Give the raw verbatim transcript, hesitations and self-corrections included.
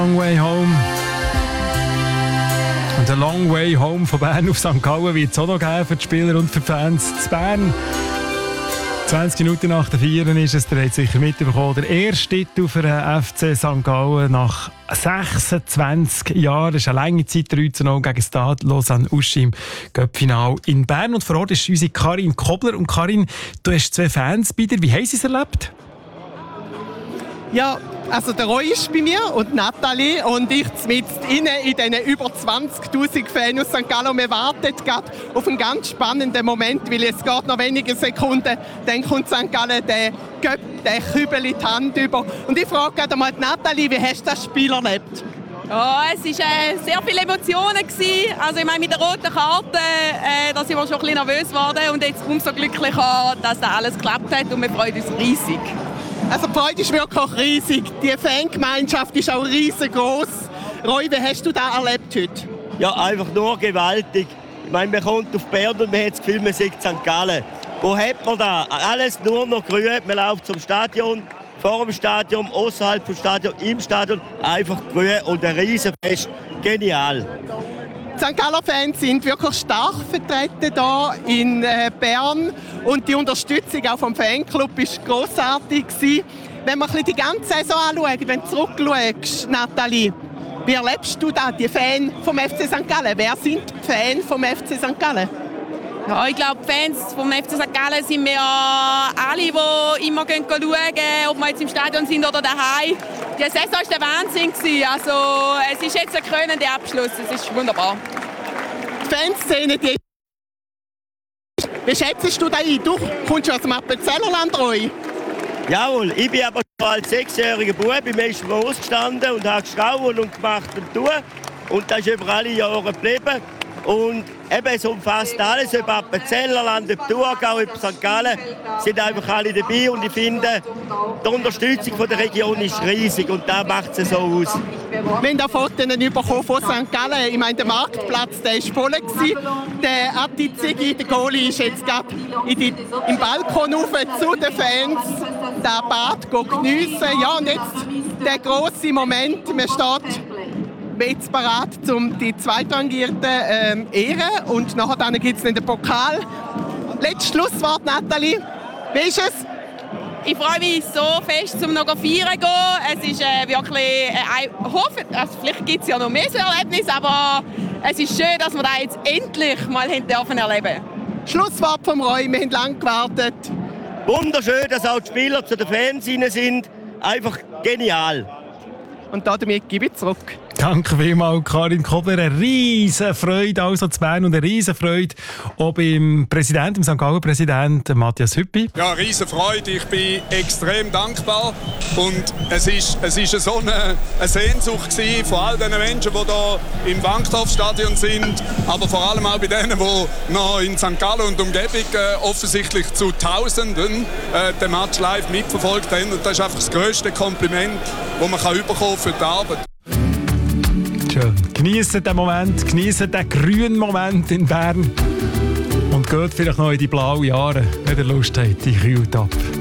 Long Way Home. Und ein Long Way Home von Bern auf Sankt Gallen wird es auch noch geben für die Spieler und für die Fans zu Bern. zwanzig Minuten nach der vier ist es, der hat sicher mitbekommen, der erste Titel für den F C Sankt Gallen nach sechsundzwanzig Jahren. Das ist eine lange Zeit, drei zu null gegen Stade Lausanne-Uschi im Cup-Final in Bern. Und vor Ort ist unsere Karin Kobler. Und Karin, du hast zwei Fans bei dir. Wie haben sie es erlebt? Ja, also der Roy ist bei mir und Nathalie und ich mit innen in diesen über zwanzigtausend Fans aus Sankt Gallen. Wir warten gerade auf einen ganz spannenden Moment, weil es geht noch wenige Sekunden, dann kommt Sankt Gallen den Göpp, den Kübel in die Hand über. Und ich frage gerade mal Nathalie, wie hast du das Spiel erlebt? Ja, es waren äh, sehr viele Emotionen gewesen. Also ich meine, mit der roten Karte, äh, da sind wir schon ein bisschen nervös geworden und jetzt umso glücklicher, dass da alles geklappt hat und wir freuen uns riesig. Also die Freude ist wirklich riesig. Die Fangemeinschaft ist auch riesengroß. Roy, wie hast du das erlebt heute? Ja, einfach nur gewaltig. Ich meine, man kommt auf Bern und man hat das Gefühl, man sieht Sankt Gallen. Wo hat man da? Alles nur noch grün. Man läuft zum Stadion, vor dem Stadion, außerhalb des Stadions, im Stadion. Einfach grün und ein Riesenfest. Genial. Die Sankt Galler Fans sind wirklich stark vertreten hier in äh, Bern und die Unterstützung auch vom Fanclub war grossartig gewesen. Wenn man die ganze Saison anschaut, wenn du zurückschaust, Nathalie, wie erlebst du das, die Fans vom F C Sankt Gallen? Wer sind die Fans vom F C Sankt Gallen? Ja, ich glaube, die Fans vom F C Sankt Gallen sind wir alle, die immer schauen können, ob wir jetzt im Stadion sind oder daheim. Die Saison war der Wahnsinn. Also, es ist jetzt ein krönender Abschluss. Es ist wunderbar. Die Fanszene, die wie schätzt du das ein? Du kommst aus dem Appenzellerland, Roy. Jawohl, ich bin aber schon als sechsjähriger Bub im ersten Mal ausgestanden und habe geschrauen und gemacht und tun. Und das ist über alle Jahre geblieben. Und eben, es umfasst alles, ob Appenzellerland, ob Thurgau, ob Sankt Gallen, sind einfach alle dabei. Und ich finde, die Unterstützung von der Region ist riesig und da macht es so aus. Wir haben da Fotos bekommen von Sankt Gallen. Ich meine, der Marktplatz der war voll. Der Atti Ziggy, der Goalie, ist jetzt gerade im Balkon rauf zu den Fans. Den Bad geniessen. Ja, und jetzt der grosse Moment. Man steht jetzt bereit, um die Zweitrangierten ähm, ehren. Und nachher gibt es den Pokal. Letztes Schlusswort, Nathalie. Wie ist es? Ich freue mich so fest, um noch feiern zu gehen. Es ist äh, wirklich, äh, ich hoffe, also vielleicht gibt es ja noch mehr so Erlebnisse, aber es ist schön, dass wir das jetzt endlich mal dürfen erleben. Schlusswort vom Roy, wir haben lange gewartet. Wunderschön, dass auch die Spieler zu den Fans sind. Einfach genial. Und damit gebe ich zurück. Danke vielmals, Karin Kobler. Eine riesen Freude also zu Bern und eine riesen Freude auch beim Präsidenten, dem Sankt Gallen-Präsidenten Matthias Hüppi. Ja, riesen Freude. Ich bin extrem dankbar. Und es ist, es ist so eine, eine Sehnsucht gewesen von all den Menschen, die hier im Wankdorfstadion sind, aber vor allem auch bei denen, die noch in Sankt Gallen und Umgebung äh, offensichtlich zu Tausenden äh, den Match live mitverfolgt haben. Und das ist einfach das grösste Kompliment, das man kann bekommen für die Arbeit. Schön. Geniessen den Moment, geniessen den grünen Moment in Bern und geht vielleicht noch in die blauen Jahre, wenn ihr Lust habt, die kühlt ab.